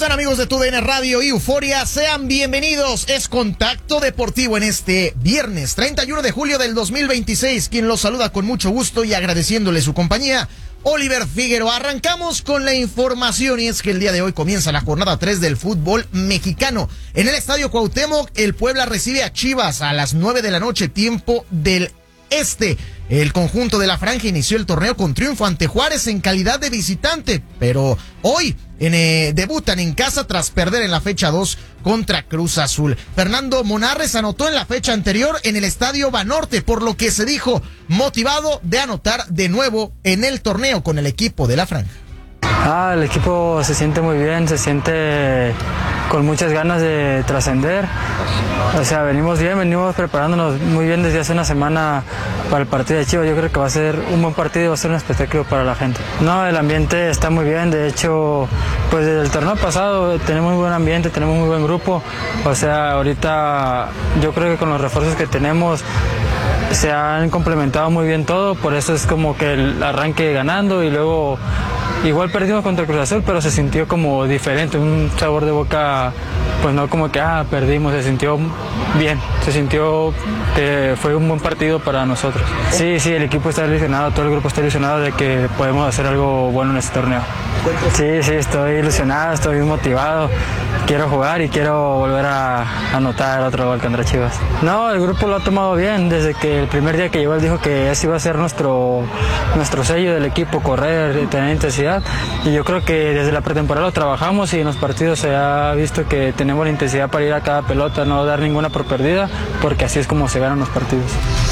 están, amigos de TUDN Radio y Euforia? Sean bienvenidos. Es Contacto Deportivo en este viernes 31 de julio del 2026. Quien los saluda con mucho gusto y agradeciéndole su compañía, Oliver Figueroa. Arrancamos con la información y es que el día de hoy comienza la jornada 3 del fútbol mexicano. En el Estadio Cuauhtémoc, el Puebla recibe a Chivas a las 9 de la noche, tiempo del este. El conjunto de la Franja inició el torneo con triunfo ante Juárez en calidad de visitante, pero hoy debutan en casa tras perder en la fecha 2 contra Cruz Azul. Fernando Monarres anotó en la fecha anterior en el Estadio Banorte, por lo que se dijo motivado de anotar de nuevo en el torneo con el equipo de la Franja. El equipo se siente muy bien, se siente con muchas ganas de trascender. O sea, venimos bien, venimos preparándonos muy bien desde hace una semana para el partido de Chivas. Yo creo que va a ser un buen partido y va a ser un espectáculo para la gente. No, el ambiente está muy bien. De hecho, pues desde el torneo pasado tenemos muy buen ambiente, tenemos muy buen grupo. O sea, ahorita yo creo que con los refuerzos que tenemos se han complementado muy bien todo. Por eso es como que el arranque ganando y luego igual perdimos contra Cruz Azul, pero se sintió como diferente, un sabor de boca, pues no como que perdimos, se sintió bien, se sintió que fue un buen partido para nosotros. Sí, el equipo está ilusionado, todo el grupo está ilusionado de que podemos hacer algo bueno en este torneo. Sí, estoy ilusionado, estoy motivado, quiero jugar y quiero volver a anotar otro gol contra Chivas. No, el grupo lo ha tomado bien, desde que el primer día que llegó él dijo que ese iba a ser nuestro sello del equipo, correr, tener intensidad, y yo creo que desde la pretemporada lo trabajamos y en los partidos se ha visto que tenemos la intensidad para ir a cada pelota, no dar ninguna por perdida, porque así es como se ganan los partidos.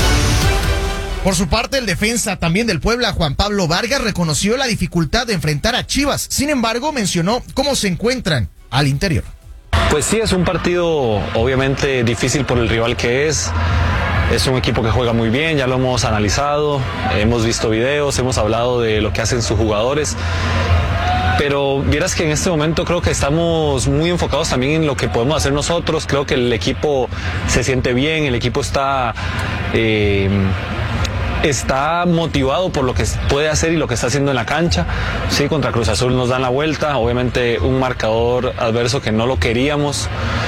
Por su parte, el defensa también del Puebla, Juan Pablo Vargas, reconoció la dificultad de enfrentar a Chivas. Sin embargo, mencionó cómo se encuentran al interior. Pues sí, es un partido obviamente difícil por el rival que es. Es un equipo que juega muy bien, ya lo hemos analizado, hemos visto videos, hemos hablado de lo que hacen sus jugadores. Pero vieras que en este momento creo que estamos muy enfocados también en lo que podemos hacer nosotros. Creo que el equipo se siente bien, el equipo está motivado por lo que puede hacer y lo que está haciendo en la cancha. Sí, contra Cruz Azul nos dan la vuelta, obviamente un marcador adverso que no lo queríamos,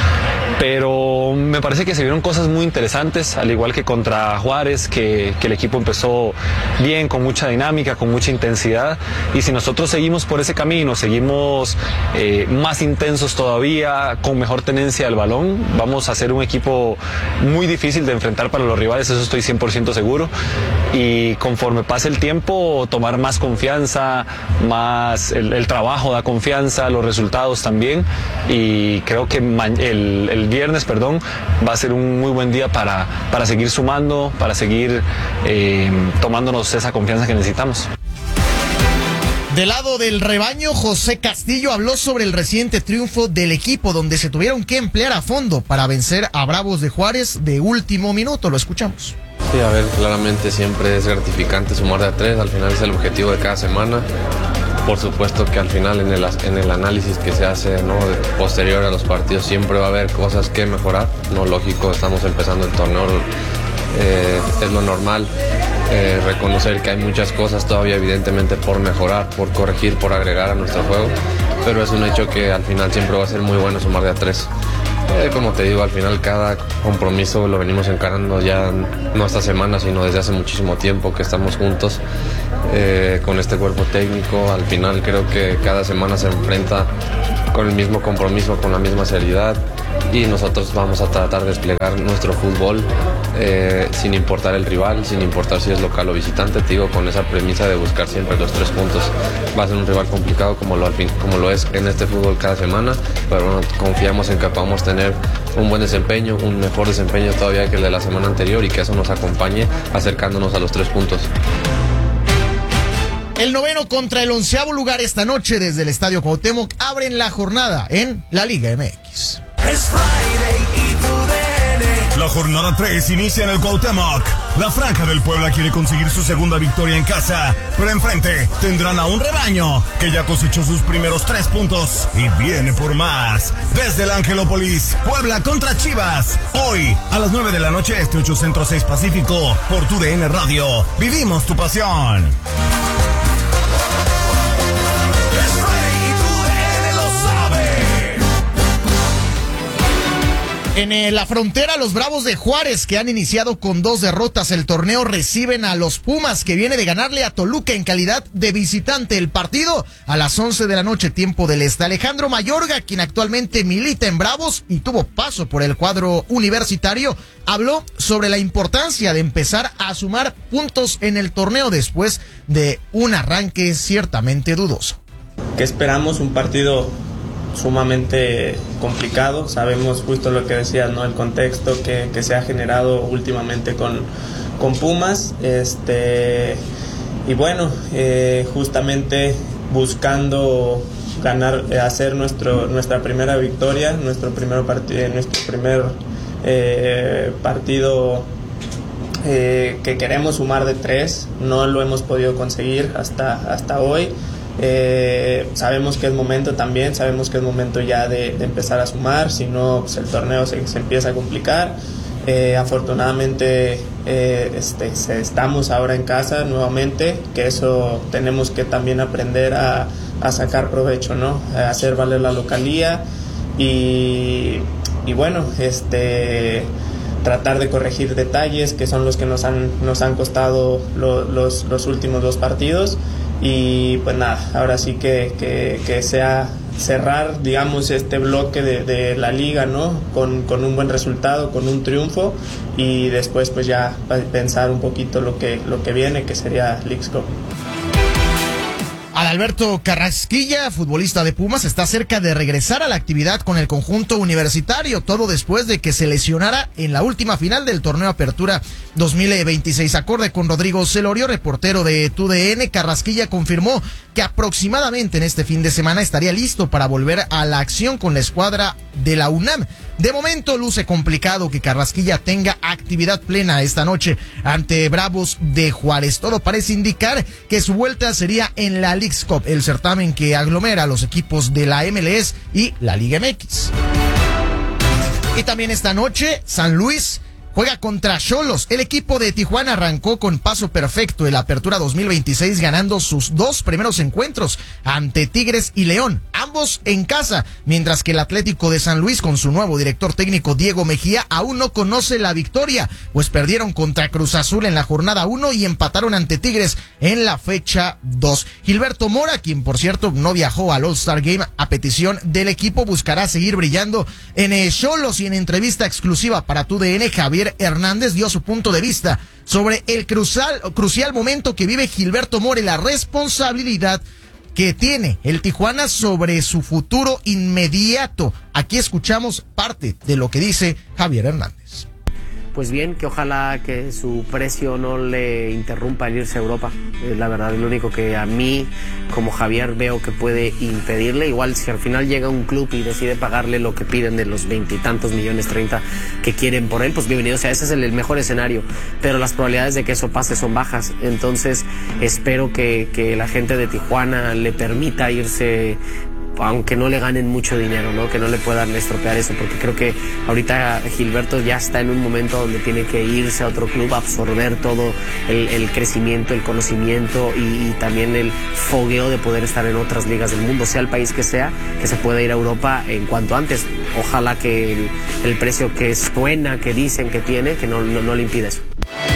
pero me parece que se vieron cosas muy interesantes, al igual que contra Juárez, que el equipo empezó bien, con mucha dinámica, con mucha intensidad, y si nosotros seguimos por ese camino, seguimos más intensos todavía, con mejor tenencia del balón, vamos a ser un equipo muy difícil de enfrentar para los rivales, eso estoy 100% seguro, y conforme pase el tiempo, tomar más confianza, más el trabajo da confianza, los resultados también, y creo que el viernes, va a ser un muy buen día para seguir sumando, para seguir tomándonos esa confianza que necesitamos. Del lado del rebaño, José Castillo habló sobre el reciente triunfo del equipo, donde se tuvieron que emplear a fondo para vencer a Bravos de Juárez de último minuto. Lo escuchamos. Sí, a ver, claramente siempre es gratificante sumar de a 3, al final es el objetivo de cada semana. Por supuesto que al final en el análisis que se hace, ¿no?, posterior a los partidos siempre va a haber cosas que mejorar, no lógico, estamos empezando el torneo, es lo normal, reconocer que hay muchas cosas todavía evidentemente por mejorar, por corregir, por agregar a nuestro juego, pero es un hecho que al final siempre va a ser muy bueno sumar de a 3. Como te digo, al final cada compromiso lo venimos encarando ya no esta semana, sino desde hace muchísimo tiempo que estamos juntos con este cuerpo técnico. Al final creo que cada semana se enfrenta con el mismo compromiso, con la misma seriedad, y nosotros vamos a tratar de desplegar nuestro fútbol sin importar el rival, sin importar si es local o visitante, te digo, con esa premisa de buscar siempre los 3 puntos. Va a ser un rival complicado como lo es en este fútbol cada semana, pero bueno, confiamos en que podamos tener un buen desempeño, un mejor desempeño todavía que el de la semana anterior, y que eso nos acompañe acercándonos a los 3 puntos. El 9º contra el 11º lugar esta noche desde el Estadio Cuauhtémoc abren la jornada en la Liga MX. La jornada 3 inicia en el Cuauhtémoc. La Franja del Puebla quiere conseguir su segunda victoria en casa, pero enfrente tendrán a un rebaño que ya cosechó sus primeros 3 puntos y viene por más. Desde el Angelópolis, Puebla contra Chivas. Hoy, a las 9 de la noche, 8 Centro 6 Pacífico, por TUDN Radio. Vivimos tu pasión. En la frontera, los Bravos de Juárez, que han iniciado con 2 derrotas el torneo, reciben a los Pumas, que viene de ganarle a Toluca en calidad de visitante. El partido a las 11 de la noche, tiempo del este. Alejandro Mayorga, quien actualmente milita en Bravos y tuvo paso por el cuadro universitario, habló sobre la importancia de empezar a sumar puntos en el torneo después de un arranque ciertamente dudoso. Que esperamos un partido sumamente complicado. Sabemos justo lo que decías, ¿no? El contexto que se ha generado últimamente con Pumas, y bueno, justamente buscando ganar, hacer nuestra primera victoria, nuestro primer partido que queremos sumar de 3. No lo hemos podido conseguir hasta hoy. Sabemos que es momento ya de empezar a sumar, si no pues el torneo se empieza a complicar. Afortunadamente estamos ahora en casa nuevamente, que eso tenemos que también aprender a sacar provecho, ¿no? A hacer valer la localía y bueno, tratar de corregir detalles que son los que nos han costado los últimos 2 partidos. Y pues nada, ahora sí que sea cerrar, digamos, este bloque de la liga, ¿no? Con un buen resultado, con un triunfo, y después pues ya pensar un poquito lo que viene, que sería Leagues Cup. Adalberto Carrasquilla, futbolista de Pumas, está cerca de regresar a la actividad con el conjunto universitario, todo después de que se lesionara en la última final del torneo Apertura 2026. Acorde con Rodrigo Celorio, reportero de TUDN, Carrasquilla confirmó que aproximadamente en este fin de semana estaría listo para volver a la acción con la escuadra de la UNAM. De momento luce complicado que Carrasquilla tenga actividad plena esta noche ante Bravos de Juárez. Todo parece indicar que su vuelta sería en la Leagues Cup, el certamen que aglomera a los equipos de la MLS y la Liga MX. Y también esta noche, San Luis juega contra Xolos. El equipo de Tijuana arrancó con paso perfecto en la Apertura 2026, ganando sus 2 primeros encuentros ante Tigres y León, ambos en casa, mientras que el Atlético de San Luis, con su nuevo director técnico Diego Mejía, aún no conoce la victoria, pues perdieron contra Cruz Azul en la jornada 1 y empataron ante Tigres en la fecha 2. Gilberto Mora, quien por cierto no viajó al All-Star Game a petición del equipo, buscará seguir brillando en Xolos, y en entrevista exclusiva para TUDN, Javier Hernández dio su punto de vista sobre el crucial momento que vive Gilberto Mora y la responsabilidad que tiene el Tijuana sobre su futuro inmediato. Aquí escuchamos parte de lo que dice Javier Hernández. Pues bien, que ojalá que su precio no le interrumpa el irse a Europa. La verdad, es lo único que a mí, como Javier, veo que puede impedirle. Igual si al final llega un club y decide pagarle lo que piden de los 20 y tantos millones, 30 que quieren por él, pues bienvenido. O sea, ese es el mejor escenario. Pero las probabilidades de que eso pase son bajas. Entonces, espero que la gente de Tijuana le permita irse, aunque no le ganen mucho dinero, ¿no? Que no le puedan estropear eso, porque creo que ahorita Gilberto ya está en un momento donde tiene que irse a otro club, absorber todo el crecimiento, el conocimiento y también el fogueo de poder estar en otras ligas del mundo, sea el país que sea, que se pueda ir a Europa en cuanto antes. Ojalá que el precio que suena, que dicen que tiene, que no le impida eso.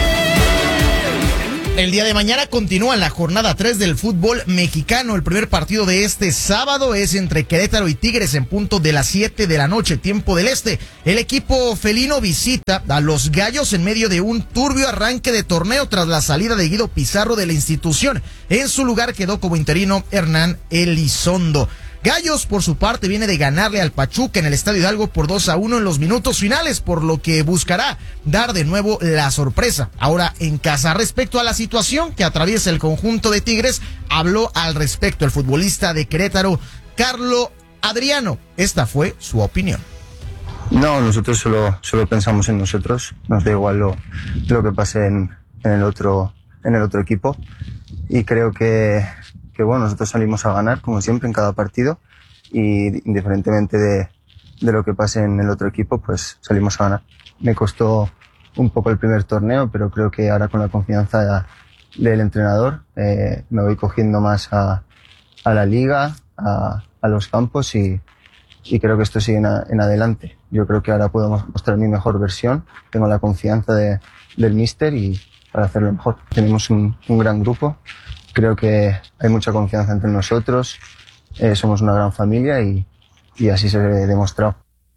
El día de mañana continúa la jornada 3 del fútbol mexicano. El primer partido de este sábado es entre Querétaro y Tigres en punto de las 7 de la noche, tiempo del este. El equipo felino visita a los Gallos en medio de un turbio arranque de torneo tras la salida de Guido Pizarro de la institución. En su lugar quedó como interino Hernán Elizondo. Gallos, por su parte, viene de ganarle al Pachuca en el Estadio Hidalgo por 2-1 en los minutos finales, por lo que buscará dar de nuevo la sorpresa. Ahora en casa. Respecto a la situación que atraviesa el conjunto de Tigres, habló al respecto el futbolista de Querétaro, Carlo Adriano. Esta fue su opinión. No, nosotros solo pensamos en nosotros. Nos da igual lo que pase en el otro equipo. Y creo que bueno, nosotros salimos a ganar, como siempre, en cada partido, y indiferentemente de lo que pase en el otro equipo, pues salimos a ganar. Me costó un poco el primer torneo, pero creo que ahora con la confianza del entrenador me voy cogiendo más a la liga, a los campos, y creo que esto sigue en adelante. yo creo que ahora puedo mostrar mi mejor versión. Tengo la confianza del míster y para hacerlo mejor. Tenemos un gran grupo. Creo que hay mucha confianza entre nosotros. Somos una gran familia y así se ve demostrado.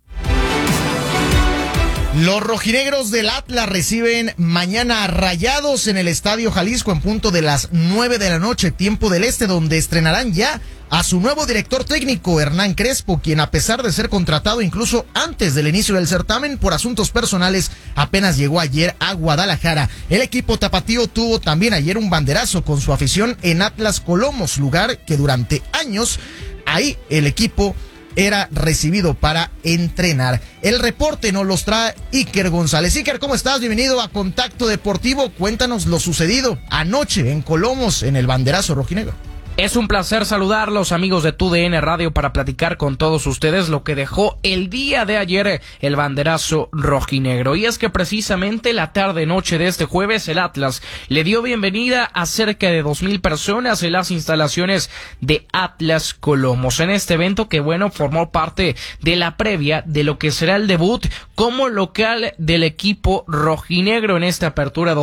Los rojinegros del Atlas reciben mañana a Rayados en el Estadio Jalisco en punto de las 9 de la noche, tiempo del este, donde estrenarán ya a su nuevo director técnico, Hernán Crespo, quien a pesar de ser contratado incluso antes del inicio del certamen por asuntos personales, apenas llegó ayer a Guadalajara. El equipo tapatío tuvo también ayer un banderazo con su afición en Atlas Colomos, lugar que durante años ahí el equipo era recibido para entrenar. El reporte nos los trae Iker González. Iker, ¿cómo estás? Bienvenido a Contacto Deportivo. Cuéntanos lo sucedido anoche en Colomos en el banderazo rojinegro. Es un placer saludarlos, amigos de TUDN Radio, para platicar con todos ustedes lo que dejó el día de ayer el banderazo rojinegro. Y es que precisamente la tarde-noche de este jueves el Atlas le dio bienvenida a cerca de 2,000 personas en las instalaciones de Atlas Colomos. En este evento que, bueno, formó parte de la previa de lo que será el debut como local del equipo rojinegro en esta apertura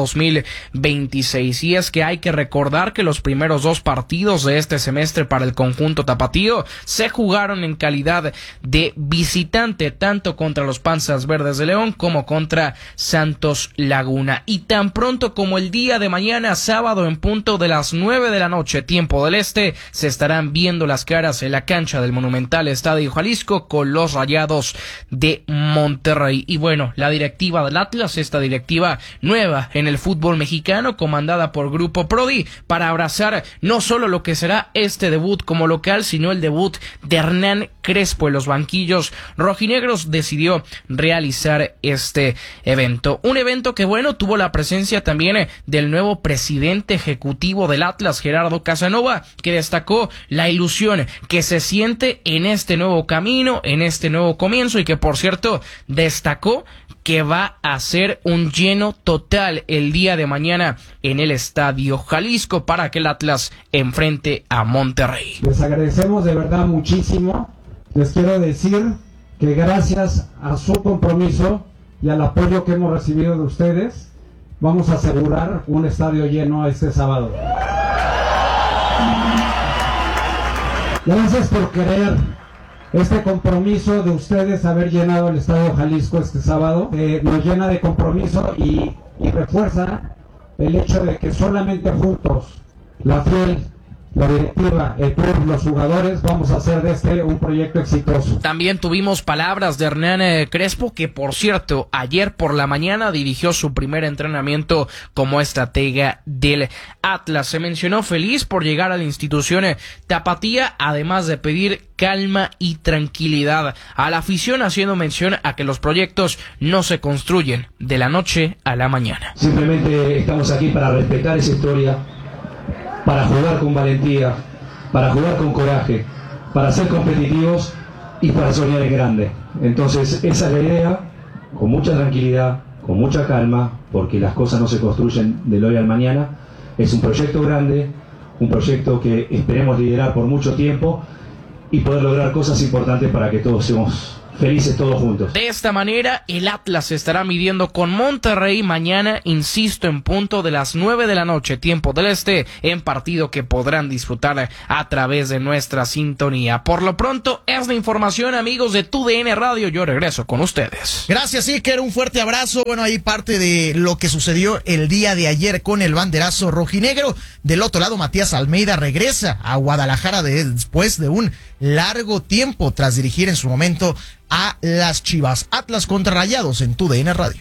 2026. Y es que hay que recordar que los primeros 2 partidos de este semestre para el conjunto tapatío se jugaron en calidad de visitante, tanto contra los Panzas Verdes de León como contra Santos Laguna. Y tan pronto como el día de mañana, sábado, en punto de las 9 de la noche, tiempo del este, se estarán viendo las caras en la cancha del monumental Estadio Jalisco con los Rayados de Monterrey. Y bueno, la directiva del Atlas, esta directiva nueva en el fútbol mexicano, comandada por Grupo Prodi, para abrazar no solo lo que será este debut como local, sino el debut de Hernán Crespo en los banquillos rojinegros, decidió realizar este evento. Un evento que, bueno, tuvo la presencia también del nuevo presidente ejecutivo del Atlas, Gerardo Casanova, que destacó la ilusión que se siente en este nuevo camino, en este nuevo comienzo, y que, por cierto, destacó que va a ser un lleno total el día de mañana en el Estadio Jalisco para que el Atlas enfrente a Monterrey. Les agradecemos de verdad muchísimo. Les quiero decir que gracias a su compromiso y al apoyo que hemos recibido de ustedes, vamos a asegurar un estadio lleno este sábado. Gracias por querer. Este compromiso de ustedes haber llenado el Estadio Jalisco este sábado nos llena de compromiso y refuerza el hecho de que solamente juntos, la FIEL, la directiva, el club, los jugadores, vamos a hacer de este un proyecto exitoso. También tuvimos palabras de Hernán Crespo, que por cierto ayer por la mañana dirigió su primer entrenamiento como estratega del Atlas. Se mencionó feliz por llegar a la institución tapatía, además de pedir calma y tranquilidad a la afición, haciendo mención a que los proyectos no se construyen de la noche a la mañana. Simplemente estamos aquí para respetar esa historia, para jugar con valentía, para jugar con coraje, para ser competitivos y para soñar en grande. Entonces esa es la idea, con mucha tranquilidad, con mucha calma, porque las cosas no se construyen del hoy al mañana. Es un proyecto grande, un proyecto que esperemos liderar por mucho tiempo y poder lograr cosas importantes para que todos seamos felices todos juntos. De esta manera, el Atlas se estará midiendo con Monterrey mañana, insisto, en punto de las 9 de la noche, tiempo del este, en partido que podrán disfrutar a través de nuestra sintonía. Por lo pronto, es la información, amigos de TUDN Radio. Yo regreso con ustedes. Gracias, Iker. Un fuerte abrazo. Bueno, ahí parte de lo que sucedió el día de ayer con el banderazo rojinegro. Del otro lado, Matías Almeida regresa a Guadalajara después de un largo tiempo tras dirigir en su momento a las Chivas. Atlas contra Rayados en TUDN Radio.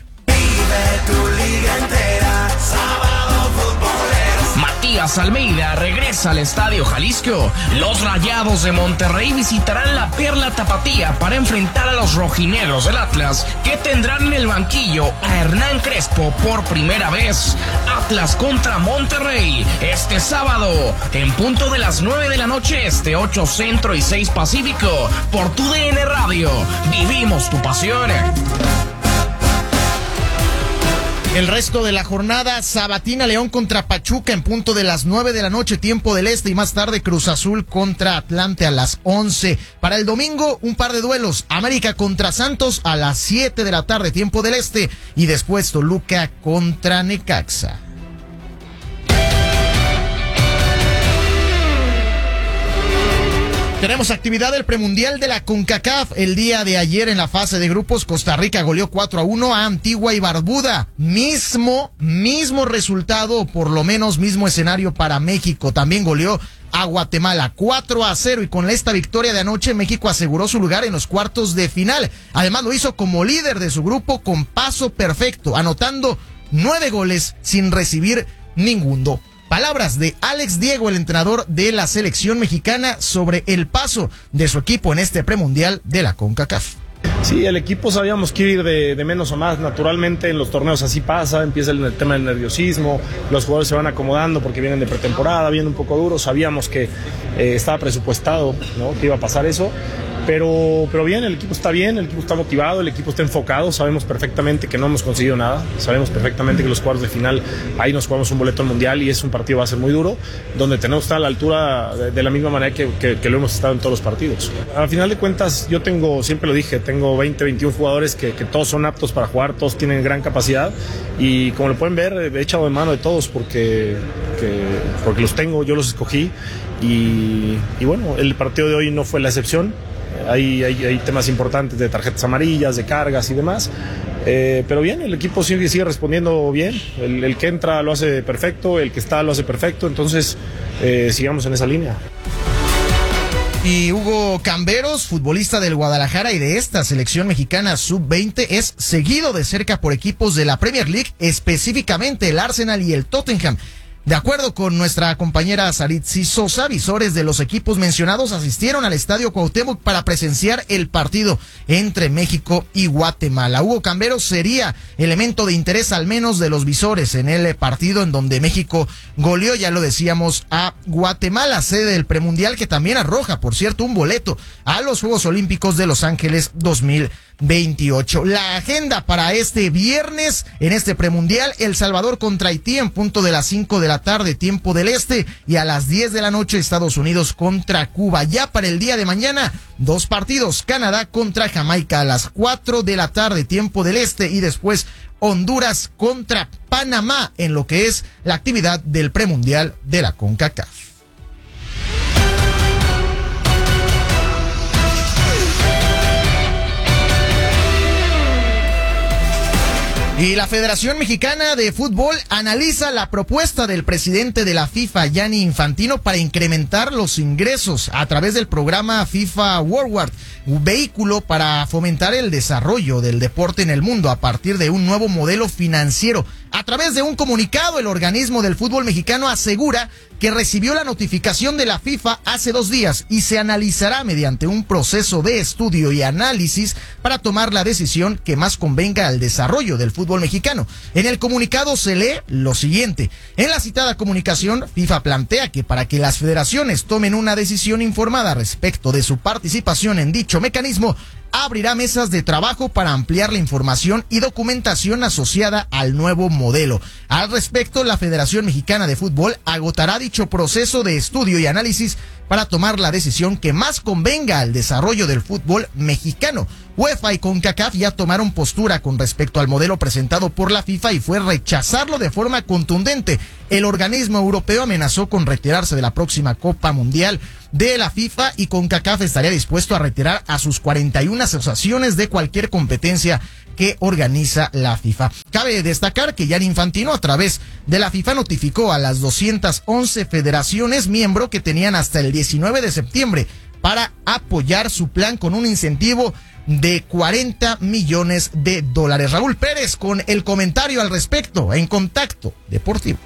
Matías Almeida regresa al Estadio Jalisco. Los Rayados de Monterrey visitarán la Perla Tapatía para enfrentar a los rojinegros del Atlas, que tendrán en el banquillo a Hernán Crespo por primera vez. Atlas contra Monterrey este sábado en punto de las 9 de la noche este, 8 Centro y 6 Pacífico, por TUDN Radio. Vivimos tu pasión. El resto de la jornada, Sabatina León contra Pachuca en punto de las 9 de la noche, tiempo del este, y más tarde Cruz Azul contra Atlante a las 11. Para el domingo, un par de duelos, América contra Santos a las 7 de la tarde, tiempo del este, y después Toluca contra Necaxa. Tenemos actividad del premundial de la CONCACAF. El día de ayer en la fase de grupos, Costa Rica goleó 4-1 a Antigua y Barbuda. Mismo resultado, por lo menos mismo escenario para México. También goleó a Guatemala 4-0, y con esta victoria de anoche México aseguró su lugar en los cuartos de final. Además lo hizo como líder de su grupo con paso perfecto, anotando 9 goles sin recibir ninguno. Palabras de Alex Diego, el entrenador de la selección mexicana, sobre el paso de su equipo en este premundial de la CONCACAF. Sí, el equipo sabíamos que ir de menos a más. Naturalmente en los torneos así pasa, empieza el tema del nerviosismo, los jugadores se van acomodando porque vienen de pretemporada, vienen un poco duros. Sabíamos que estaba presupuestado, ¿no?, que iba a pasar eso. Pero bien, el equipo está motivado, el equipo está enfocado. Sabemos perfectamente que no hemos conseguido nada, sabemos perfectamente que los cuartos de final, ahí nos jugamos un boleto al mundial y es un partido, va a ser muy duro, donde tenemos que estar a la altura de la misma manera que lo hemos estado en todos los partidos. Al final de cuentas, yo siempre lo dije, tengo 20, 21 jugadores que todos son aptos para jugar, todos tienen gran capacidad, y como lo pueden ver, he echado de mano de todos porque los tengo, yo los escogí, y bueno, el partido de hoy no fue la excepción. Hay temas importantes de tarjetas amarillas, de cargas y demás, pero bien, el equipo sigue respondiendo bien. El que entra lo hace perfecto, el que está lo hace perfecto, entonces sigamos en esa línea. Y Hugo Camberos, futbolista del Guadalajara y de esta selección mexicana sub-20, es seguido de cerca por equipos de la Premier League, específicamente el Arsenal y el Tottenham. De acuerdo con nuestra compañera Saritzi Sosa, visores de los equipos mencionados asistieron al Estadio Cuauhtémoc para presenciar el partido entre México y Guatemala. Hugo Camberos sería elemento de interés al menos de los visores en el partido en donde México goleó, ya lo decíamos, a Guatemala, sede del premundial, que también arroja, por cierto, un boleto a los Juegos Olímpicos de Los Ángeles 2028. La agenda para este viernes en este premundial: El Salvador contra Haití en punto de las 5 de la tarde, tiempo del este, y a las 10 de la noche Estados Unidos contra Cuba. Ya para el día de mañana, 2 partidos: Canadá contra Jamaica a las 4 de la tarde, tiempo del este, y después Honduras contra Panamá en lo que es la actividad del premundial de la CONCACAF. Y la Federación Mexicana de Fútbol analiza la propuesta del presidente de la FIFA, Gianni Infantino, para incrementar los ingresos a través del programa FIFA Forward, un vehículo para fomentar el desarrollo del deporte en el mundo a partir de un nuevo modelo financiero. A través de un comunicado, el organismo del fútbol mexicano asegura que recibió la notificación de la FIFA hace 2 días y se analizará mediante un proceso de estudio y análisis para tomar la decisión que más convenga al desarrollo del fútbol mexicano. En el comunicado se lee lo siguiente: en la citada comunicación, FIFA plantea que para que las federaciones tomen una decisión informada respecto de su participación en dicho mecanismo, abrirá mesas de trabajo para ampliar la información y documentación asociada al nuevo modelo. Al respecto, la Federación Mexicana de Fútbol agotará dicho proceso de estudio y análisis para tomar la decisión que más convenga al desarrollo del fútbol mexicano. UEFA y CONCACAF ya tomaron postura con respecto al modelo presentado por la FIFA y fue rechazarlo de forma contundente. El organismo europeo amenazó con retirarse de la próxima Copa Mundial de la FIFA, y CONCACAF estaría dispuesto a retirar a sus 41 asociaciones de cualquier competencia que organiza la FIFA. Cabe destacar que Gianni Infantino, a través de la FIFA, notificó a las 211 federaciones miembro que tenían hasta el 19 de septiembre para apoyar su plan con un incentivo de $40 millones. Raúl Pérez con el comentario al respecto en Contacto Deportivo.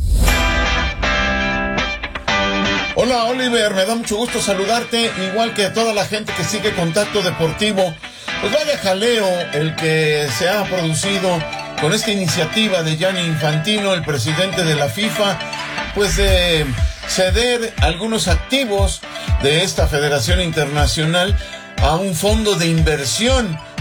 Hola Oliver, me da mucho gusto saludarte, igual que a toda la gente que sigue Contacto Deportivo. Pues vaya jaleo el que se ha producido con esta iniciativa de Gianni Infantino, el presidente de la FIFA, pues de ceder algunos activos de esta Federación Internacional a un fondo de inversión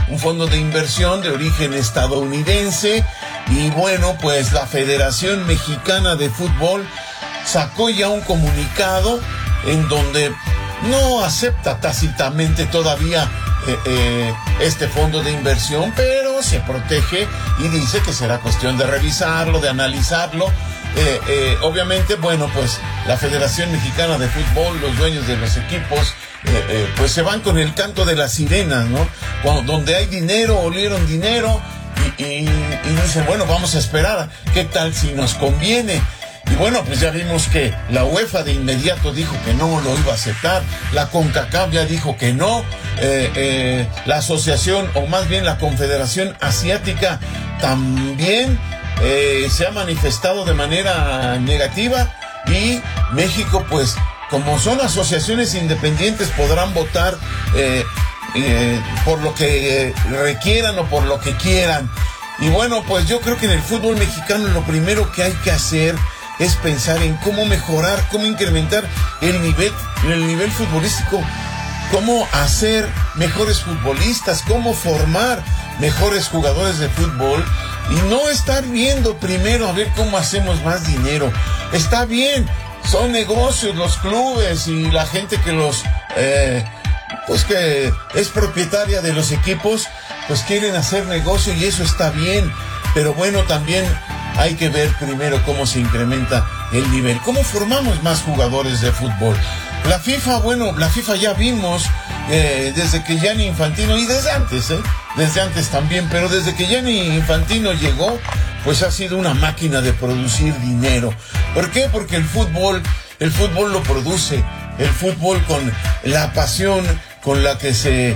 un fondo de inversión de origen estadounidense. Y bueno, pues la Federación Mexicana de Fútbol sacó ya un comunicado en donde no acepta tácitamente todavía este fondo de inversión, pero se protege y dice que será cuestión de revisarlo, de analizarlo. Obviamente, bueno, pues la Federación Mexicana de Fútbol, los dueños de los equipos, pues se van con el canto de las sirenas, ¿no? Donde hay dinero, olieron dinero y dicen, bueno, vamos a esperar, ¿qué tal si nos conviene? Y bueno, pues ya vimos que la UEFA de inmediato dijo que no lo iba a aceptar, la CONCACAF ya dijo que no, la asociación, o más bien la Confederación Asiática también se ha manifestado de manera negativa, y México, pues como son asociaciones independientes, podrán votar por lo que requieran o por lo que quieran. Y bueno, pues yo creo que en el fútbol mexicano lo primero que hay que hacer es pensar en cómo mejorar, cómo incrementar el nivel futbolístico, cómo hacer mejores futbolistas, cómo formar mejores jugadores de fútbol, y no estar viendo primero a ver cómo hacemos más dinero. Está bien, son negocios los clubes y la gente que los pues que es propietaria de los equipos, pues quieren hacer negocio, y eso está bien, pero bueno, también hay que ver primero cómo se incrementa el nivel, cómo formamos más jugadores de fútbol. La FIFA ya vimos desde que Gianni Infantino, y desde antes también, pero desde que Gianni Infantino llegó, pues ha sido una máquina de producir dinero. ¿Por qué? Porque el fútbol lo produce, el fútbol con la pasión con la que se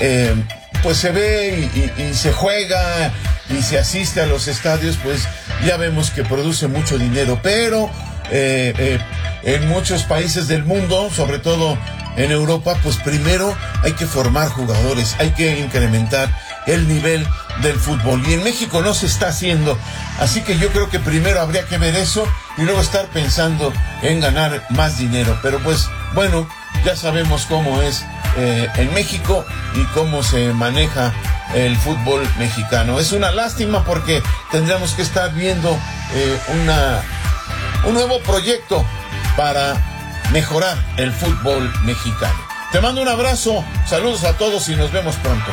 ve y se juega y se asiste a los estadios, pues ya vemos que produce mucho dinero. Pero en muchos países del mundo, sobre todo en Europa, pues primero hay que formar jugadores, hay que incrementar el nivel del fútbol, y en México no se está haciendo. Así que yo creo que primero habría que ver eso y luego estar pensando en ganar más dinero. Pero pues bueno, ya sabemos cómo es en México y cómo se maneja el fútbol mexicano. Es una lástima porque tendríamos que estar viendo un nuevo proyecto para mejorar el fútbol mexicano. Te mando un abrazo, saludos a todos y nos vemos pronto.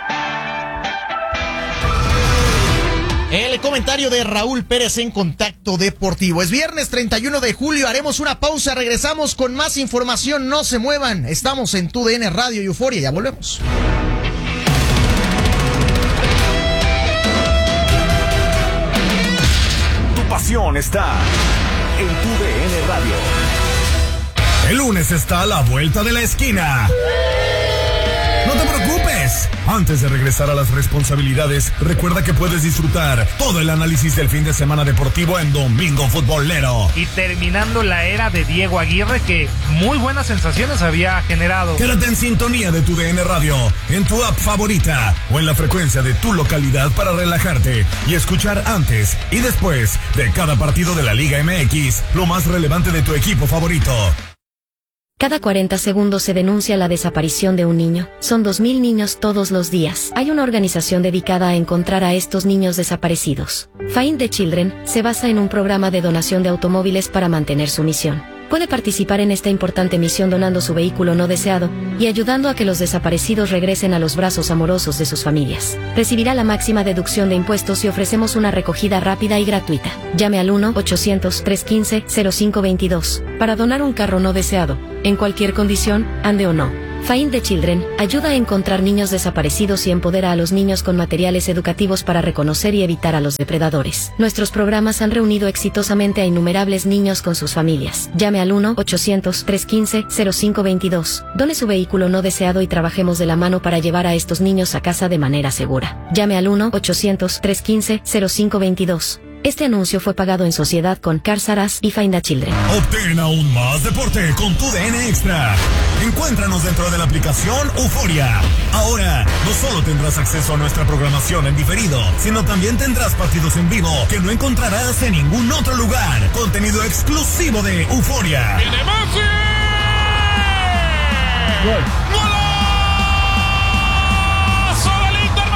El comentario de Raúl Pérez en Contacto Deportivo. Es viernes 31 de julio, haremos una pausa, regresamos con más información, no se muevan. Estamos en TUDN Radio y Euforia, ya volvemos. Tu pasión está en TUDN Radio. El lunes está a la vuelta de la esquina. No te preocupes. Antes de regresar a las responsabilidades, recuerda que puedes disfrutar todo el análisis del fin de semana deportivo en Domingo Futbolero. Y terminando la era de Diego Aguirre, que muy buenas sensaciones había generado. Quédate en sintonía de TUDN Radio, en tu app favorita o en la frecuencia de tu localidad para relajarte y escuchar antes y después de cada partido de la Liga MX, lo más relevante de tu equipo favorito. Cada 40 segundos se denuncia la desaparición de un niño. Son 2,000 niños todos los días. Hay una organización dedicada a encontrar a estos niños desaparecidos. Find the Children se basa en un programa de donación de automóviles para mantener su misión. Puede participar en esta importante misión donando su vehículo no deseado y ayudando a que los desaparecidos regresen a los brazos amorosos de sus familias. Recibirá la máxima deducción de impuestos y ofrecemos una recogida rápida y gratuita. Llame al 1-800-315-0522 para donar un carro no deseado, en cualquier condición, ande o no. Find the Children ayuda a encontrar niños desaparecidos y empodera a los niños con materiales educativos para reconocer y evitar a los depredadores. Nuestros programas han reunido exitosamente a innumerables niños con sus familias. Llame al 1-800-315-0522. Done su vehículo no deseado y trabajemos de la mano para llevar a estos niños a casa de manera segura. Llame al 1-800-315-0522. Este anuncio fue pagado en sociedad con Cars R Us y Find the Children. Obtén aún más deporte con TUDN Extra. Encuéntranos dentro de la aplicación Euforia. Ahora, no solo tendrás acceso a nuestra programación en diferido, sino también tendrás partidos en vivo que no encontrarás en ningún otro lugar. Contenido exclusivo de Euforia. ¡El de Messi! ¡Golazo del Inter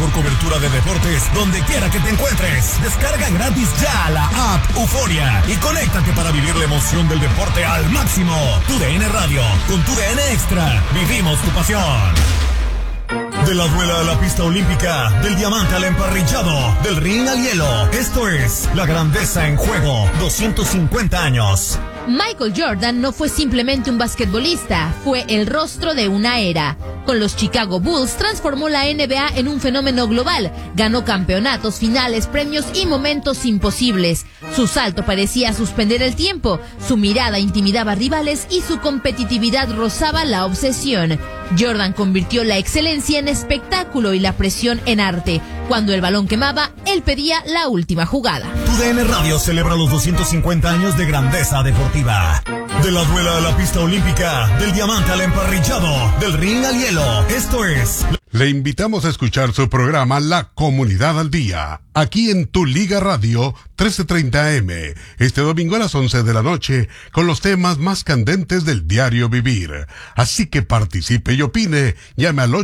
mejor cobertura de deportes donde quiera que te encuentres. Descarga gratis ya la app Euforia y conéctate para vivir la emoción del deporte al máximo. TUDN Radio, con TUDN Extra, vivimos tu pasión. De la duela a la pista olímpica, del diamante al emparrillado, del ring al hielo. Esto es La Grandeza en Juego, 250 años. Michael Jordan no fue simplemente un basquetbolista, fue el rostro de una era. Con los Chicago Bulls transformó la NBA en un fenómeno global, ganó campeonatos, finales, premios y momentos imposibles. Su salto parecía suspender el tiempo, su mirada intimidaba rivales y su competitividad rozaba la obsesión. Jordan convirtió la excelencia en espectáculo y la presión en arte. Cuando el balón quemaba, él pedía la última jugada. TUDN Radio celebra los 250 años de grandeza deportiva. De la duela a la pista olímpica, del diamante al emparrillado, del ring al hielo. Esto es... Le invitamos a escuchar su programa La Comunidad al Día, aquí en Tu Liga Radio 1330M, este domingo a las 11 de la noche, con los temas más candentes del diario vivir. Así que participe y opine, llame al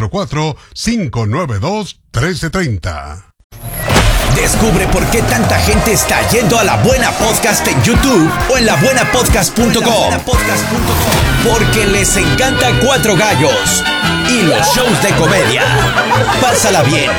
844-592-1330. Descubre por qué tanta gente está yendo a La Buena Podcast en YouTube o en labuenapodcast.com. Porque les encanta Cuatro Gallos y los shows de comedia. Pásala bien,